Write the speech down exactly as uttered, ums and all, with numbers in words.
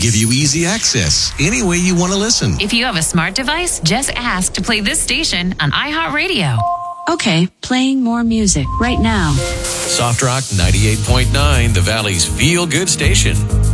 give you easy access any way you want to listen. If you have a smart device, just ask to play this station on iHeartRadio. Okay, playing more music right now. Soft Rock ninety-eight point nine, the Valley's feel-good station.